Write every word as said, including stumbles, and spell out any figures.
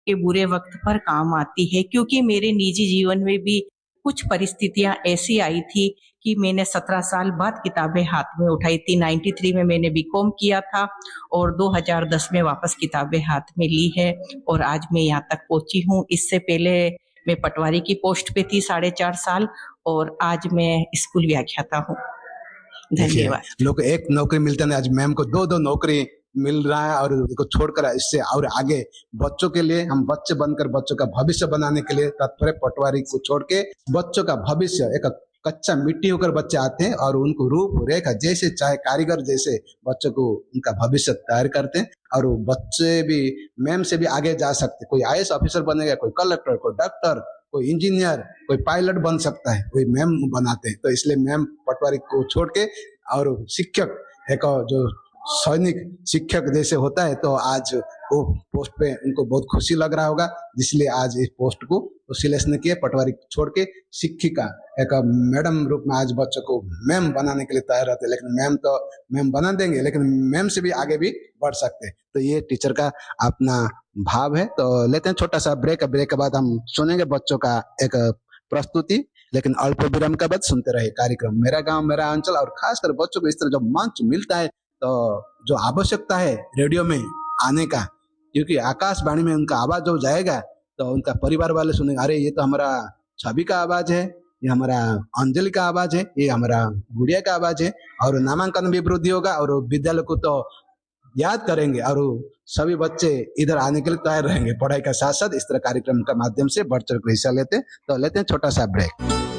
के बुरे वक़्त पर काम आती है, क्योंकि मेरे निजी जीवन में भी कुछ परिस्थितियाँ ऐसी आई थी कि मैंने सत्रह साल बाद किताबें हाथ में उठाई थी। तिरानवे में मैंने बीकॉम किया था और दो हज़ार दस में वापस किताबें हाथ में ली है और आज मैं यहाँ तक पहुँची हूँ। इससे पहले मैं पटवारी की पोस्ट पे थी साढ़े चार साल और आज मैं स्कूल व्याख्याता हूँ। देखिए, धन्यवाद। लोग एक नौकरी मिलता नहीं, आज मैम को दो दो नौकरी मिल रहा है और इसको छोड़कर इससे और आगे बच्चों के लिए, हम बच्चे बनकर बच्चों का भविष्य बनाने के लिए तत्पर है। पटवारी को छोड़ के बच्चों का भविष्य, एक कच्चा मिट्टी होकर बच्चे आते हैं और उनको रूप रेखा जैसे चाहे कारीगर जैसे बच्चों को उनका भविष्य तैयार करते हैं और वो बच्चे भी मैम से भी आगे जा सकते। कोई आई ए एस ऑफिसर बनेगा, कोई कलेक्टर, कोई डॉक्टर, कोई इंजीनियर, कोई पायलट बन सकता है, कोई मैम बनाते हैं। तो इसलिए मैम पटवारी को छोड़ के और शिक्षक, एक जो सैनिक शिक्षक जैसे होता है, तो आज वो पोस्ट पे उनको बहुत खुशी लग रहा होगा, इसलिए आज इस पोस्ट को तो सिलेक्शन किए। पटवारी छोड़ के शिक्षिका, एक मैडम रूप में आज बच्चों को मैम बनाने के लिए तैयार रहते हैं। लेकिन मैम तो मैम बना देंगे, लेकिन मैम से भी आगे भी बढ़ सकते हैं। तो ये टीचर का अपना भाव है। तो लेते हैं छोटा सा ब्रेक। ब्रेक के बाद हम सुनेंगे बच्चों का एक प्रस्तुति, लेकिन अल्प विराम के बाद सुनते रहे कार्यक्रम मेरा गांव मेरा अंचल। और खासकर बच्चों को इस तरह जब मंच मिलता है तो जो आवश्यकता है रेडियो में आने का, क्योंकि आकाशवाणी में उनका आवाज जो जाएगा तो उनका परिवार वाले सुनेंगे, अरे ये तो हमारा छवि का आवाज है, ये हमारा अंजलि का आवाज है, ये हमारा गुड़िया का आवाज है। और नामांकन भी वृद्धि होगा और विद्यालय को तो याद करेंगे और सभी बच्चे इधर आने के लिए तैयार रहेंगे। पढ़ाई का साथ साथ इस तरह कार्यक्रम के माध्यम से बढ़ चढ़ कर हिस्सा लेते हैं। तो लेते हैं छोटा सा ब्रेक।